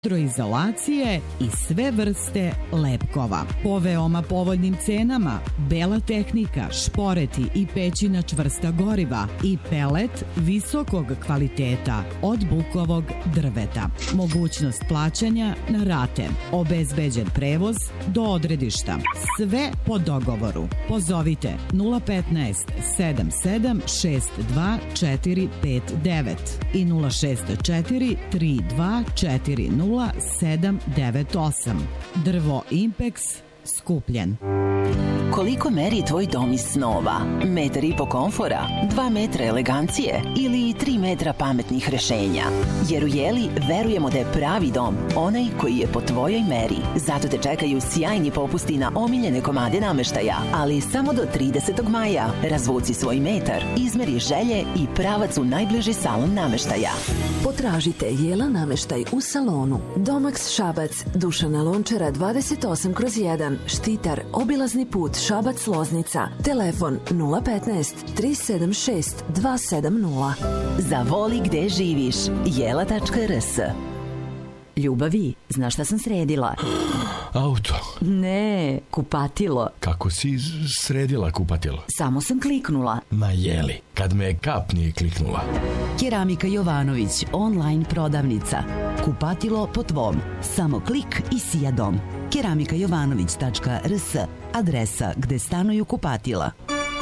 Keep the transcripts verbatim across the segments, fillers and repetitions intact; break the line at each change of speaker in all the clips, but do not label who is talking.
hidroizolacije i sve vrste lepkova. Po veoma povoljnim cenama, bela tehnika, šporeti i pećina čvrsta goriva i pelet visokog kvaliteta od bukovog drveta. Mogućnost plaćanja na rate, obezbeđen prevoz do odredišta. Sve po dogovoru. Pozovite nula petnaest sedam sedam šest dva četiri pet devet i nula šest četiri tri dva četiri nula sedam devet osam. Drvo Impex Skupljen.
Koliko meri tvoj dom iz snova? Metar i po komfora, dva metra elegancije ili tri metra pametnih rešenja? Jer u Jeli verujemo da je pravi dom onaj koji je po tvojoj meri. Zato te čekaju sjajni popusti na omiljene komade nameštaja, ali samo do tridesetog maja. Razvuci svoj metar, izmeri želje i pravac u najbliži salon nameštaja.
Potražite Jela nameštaj u salonu. Domax Šabac, Dušana Lončara dvadeset osam kroz jedan, Štitar, obilazni put Šabac-Loznica. Telefon nula petnaest tri sedam šest dva sedam nula.
Zavoli gde živiš. jela tačka er s.
Ljubavi, znaš šta sam sredila?
Auto.
Ne, kupatilo.
Kako si sredila kupatilo?
Samo sam kliknula.
Ma jeli, kad me kap nije kliknula.
Keramika Jovanović, online prodavnica. Kupatilo po tvom. Samo klik i sija dom. keramika jovanović tačka er s, adresa gde stanuju kupatila.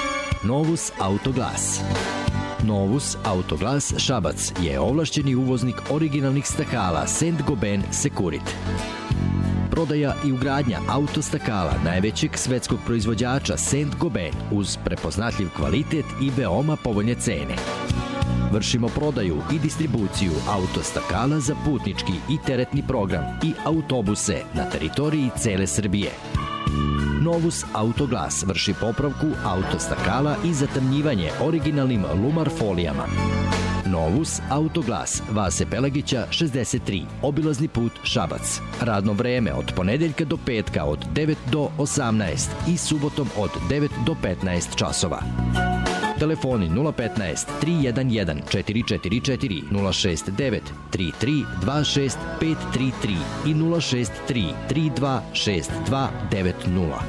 Novus Autoglas. Novus Autoglas Šabac je ovlašćeni uvoznik originalnih stakala Saint-Gobain Securit. Prodaja i ugradnja autostakala najvećeg svetskog proizvođača Saint-Gobain uz prepoznatljiv kvalitet i veoma povoljne cene. Vršimo prodaju i distribuciju autostakala za putnički i teretni program i autobuse na teritoriji cele Srbije. Novus Autoglas vrši popravku autostakala i zatamnjivanje originalnim Lumar folijama. Novus Autoglas, Vase Pelagića šezdeset tri, obilazni put Šabac. Radno vreme od ponedeljka do petka od devet do osamnaest i subotom od devet do petnaest časova. Telefoni nula petnaest tri jedan jedan četiri četiri četiri, nula šest devet tri tri dva šest pet tri tri i nula šest tri tri dva šest dva devet nula.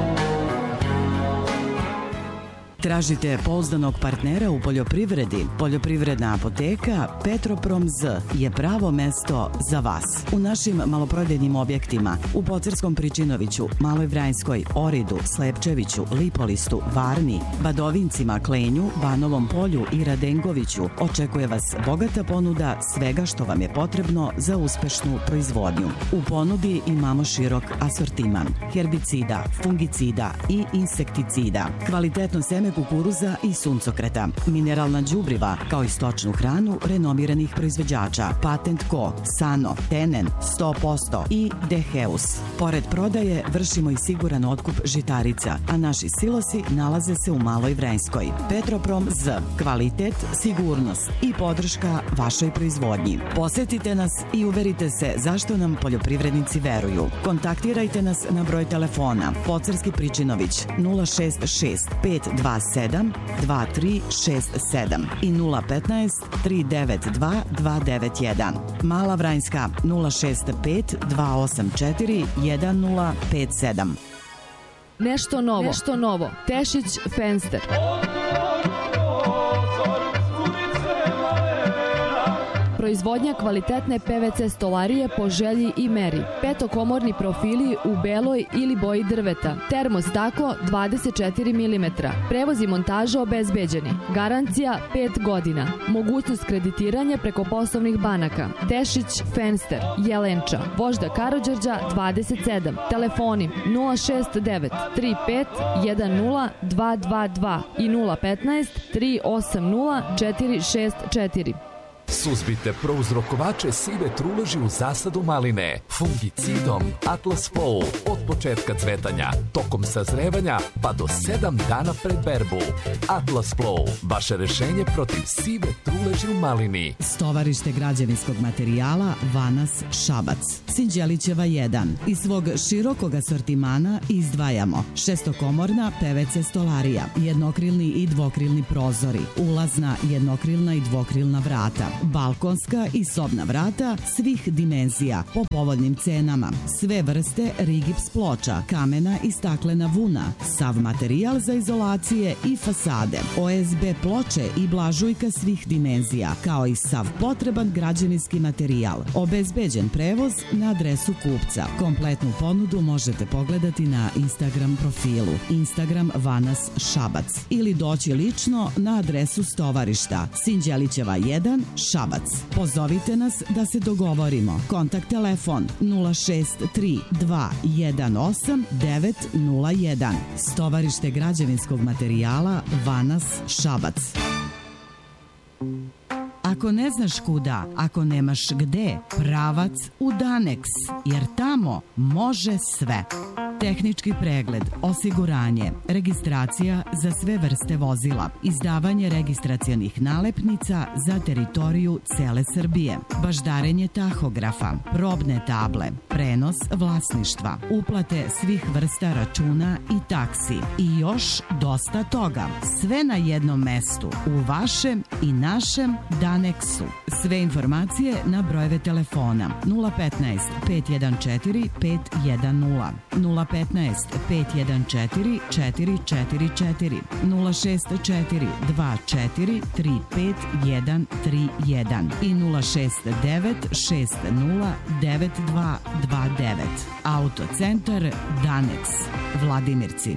Tražite pouzdanog partnera u poljoprivredi? Poljoprivredna apoteka Petroprom Z je pravo mesto za vas. U našim maloprodajnim objektima u Pocerskom Pričinoviću, Maloj Vranjskoj, Oridu, Slepčeviću, Lipolistu, Varni, Badovincima, Klenju, Banovom Polju i Radengoviću očekuje vas bogata ponuda svega što vam je potrebno za uspešnu proizvodnju. U ponudi imamo širok asortiman herbicida, fungicida i insekticida, kvalitetno seme kukuruza i suncokreta, mineralna đubriva, kao i stočnu hranu renomiranih proizvođača Patent Co, Sano, Tenen, sto posto i Deheus. Pored prodaje vršimo i siguran otkup žitarica, a naši silosi nalaze se u Maloj Vranjskoj. Petroprom Z, kvalitet, sigurnost i podrška vašoj proizvodnji. Posetite nas i uverite se zašto nam poljoprivrednici veruju. Kontaktirajte nas na broj telefona Pocerski Pričinović nula šest šest pet dva sedam dva tri šest sedam i nula petnaest tri devet dva dva devet jedan. Mala Vranjska nula šest pet dva osam četiri jedan nula pet sedam.
Nešto novo, nešto novo. Tešić Fenster. Proizvodnja kvalitetne pe ve ce stolarije po želji i meri. Petokomorni profili u beloj ili boji drveta. Termostaklo dvadeset četiri milimetra. Prevoz i montaža obezbeđeni. Garancija pet godina. Mogućnost kreditiranja preko poslovnih banaka. Tešić Fenster, Jelenča, Vožda Karađorđa dvadeset sedam. Telefoni nula šest devet tri pet jedan nula dva dva dva i nula petnaest tri osam nula četiri šest četiri.
Suzbite prouzrokovače sive truleži u zasadu maline fungicidom Atlas Flow od početka cvetanja, tokom sazrevanja pa do sedam dana pred berbu. Atlas Flow, vaše rešenje protiv sive truleži u malini.
Stovarište građevinskog materijala Vanas Šabac, Sinđelićeva jedan. Iz svog širokog asortimana izdvajamo šestokomorna pe ve ce stolarija, jednokrilni i dvokrilni prozori, ulazna jednokrilna i dvokrilna vrata, balkonska i sobna vrata svih dimenzija po povoljnim cenama. Sve vrste rigips ploča, kamena i staklena vuna, sav materijal za izolacije i fasade, O S B ploče i blažujka svih dimenzija, kao i sav potreban građevinski materijal. Obezbeđen prevoz na adresu kupca. Kompletnu ponudu možete pogledati na Instagram profilu Instagram Vanas Šabac ili doći lično na adresu Stovarišta Sinđelićeva jedan Šabac. Pozovite nas da se dogovorimo. Kontakt telefon nula šest tri dva jedan osam devet nula jedan. Stovarište građevinskog materijala Vanas Šabac. Ako ne znaš kuda, ako nemaš gde, pravac u Danex, jer tamo može sve. Tehnički pregled, osiguranje, registracija za sve vrste vozila, izdavanje registracionih nalepnica za teritoriju cele Srbije, baždarenje tahografa, probne table, prenos vlasništva, uplate svih vrsta računa i taksi i još dosta toga. Sve na jednom mestu, u vašem i našem Danexu. Sve informacije na brojeve telefona nula petnaest pet jedan četiri pet jedan nula, nula petnaest pet jedan četiri četiri četiri četiri, nula šest četiri dva četiri tri pet jedan tri jedan i nula šest devet šest nula devet dva dva devet. Autocentar Danex, Vladimirci.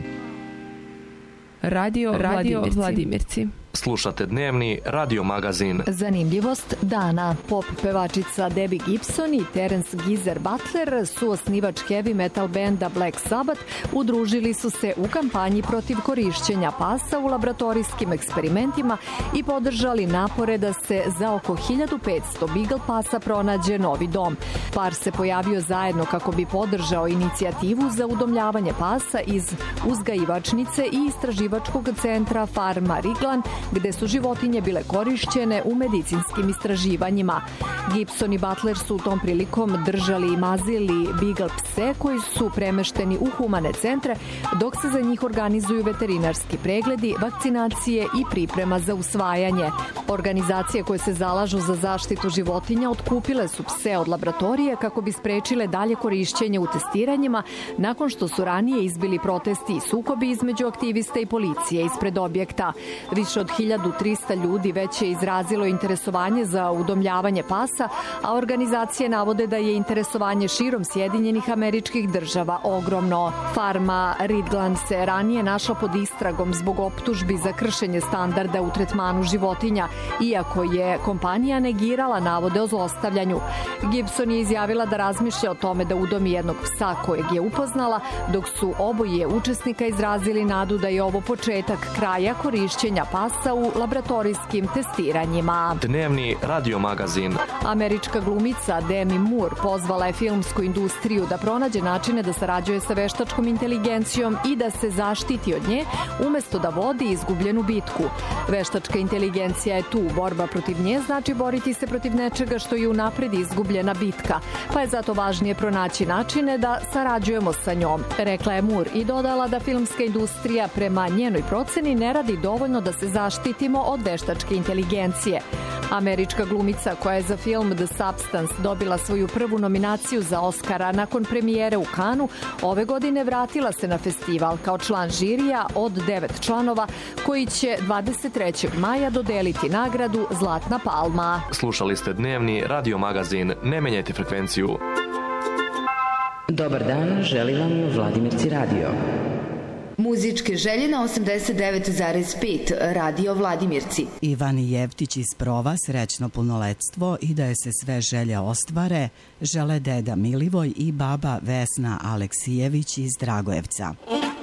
Radio, Radio Vladimirci. Vladimirci.
Slušate dnevni radio magazin.
Zanimljivost dana. Pop pevačica Debbie Gibson i Terence Geezer Butler, suosnivač heavy metal benda Black Sabbath, udružili su se u kampanji protiv korišćenja pasa u laboratorijskim eksperimentima i podržali napore da se za oko hiljadu petsto Beagle pasa pronađe novi dom. Par se pojavio zajedno kako bi podržao inicijativu za udomljavanje pasa iz uzgajivačnice i istraživačkog centra Farma Riglan, gde su životinje bile korišćene u medicinskim istraživanjima. Gibson i Butler su u tom prilikom držali i mazili Beagle pse koji su premešteni u humane centre, dok se za njih organizuju veterinarski pregledi, vakcinacije i priprema za usvajanje. Organizacije koje se zalažu za zaštitu životinja otkupile su pse od laboratorije kako bi sprečile dalje korišćenje u testiranjima, nakon što su ranije izbili protesti i sukobi između aktivista i policije ispred objekta. Više od hiljadu trista ljudi već je izrazilo interesovanje za udomljavanje pasa, a organizacije navode da je interesovanje širom Sjedinjenih Američkih Država ogromno. Farma Ridgland se ranije našla pod istragom zbog optužbi za kršenje standarda u tretmanu životinja, iako je kompanija negirala navode o zlostavljanju. Gibson je izjavila da razmišlja o tome da udomi jednog psa kojeg je upoznala, dok su oboje učesnika izrazili nadu da je ovo početak kraja korišćenja pasa u laboratorijskim testiranjima.
Dnevni radio magazin.
Američka glumica Demi Moore pozvala je filmsku industriju da pronađe načine da sarađuje sa veštačkom inteligencijom i da se zaštiti od nje, umesto da vodi izgubljenu bitku. Veštačka inteligencija je tu, borba protiv nje znači boriti se protiv nečega što je unapred izgubljena bitka, pa je zato važnije pronaći načine da sarađujemo sa njom, rekla je Moore i dodala da filmska industrija prema njenoj proceni ne radi dovoljno da se zaštitimo od veštačke inteligencije. Američka glumica koja je za film The Substance dobila svoju prvu nominaciju za Oscara nakon premijere u Kanu, ove godine vratila se na festival kao član žirija od devet članova koji će dvadeset trećeg maja dodeliti nagradu Zlatna palma.
Slušali ste dnevni radio magazin. Ne menjajte frekvenciju.
Dobar dan, želi vam Vladimirci radio.
Muzičke želje na osamdeset devet zarez pet Radio Vladimirci.
Ivani Jevtić iz Prova srećno punoletstvo i da je se sve želje ostvare, žele deda Milivoj i baba Vesna Aleksijević iz Dragojevca.